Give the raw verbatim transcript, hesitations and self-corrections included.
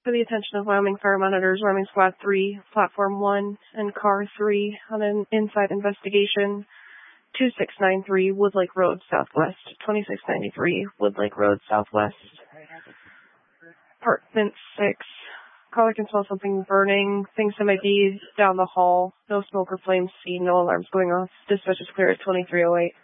For the attention of Wyoming Fire Monitors, Wyoming Squad three, Platform one, and Car three on an inside investigation. two six nine three Woodlake Road, Southwest. twenty-six ninety-three Woodlake Road, Southwest. Apartment six. Caller can smell something burning. Thinks it might be down the hall. No smoke or flames seen. No alarms going off. Dispatch is clear at twenty-three oh eight.